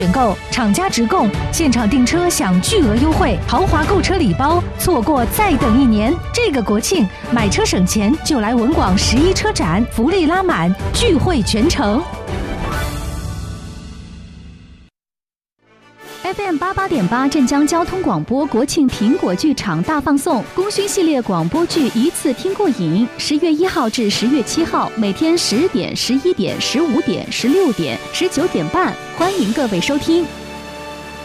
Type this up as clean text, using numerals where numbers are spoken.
选购，厂家直供，现场订车享巨额优惠，豪华购车礼包，错过再等1年。这个国庆买车省钱，就来文广11车展，福利拉满，聚会全程。 FM 88.8镇江交通广播国庆苹果剧场大放送，功勋系列广播剧一次听过瘾。10月1号至10月7号，每天10点、11点、15点、16点、19点半，欢迎各位收听。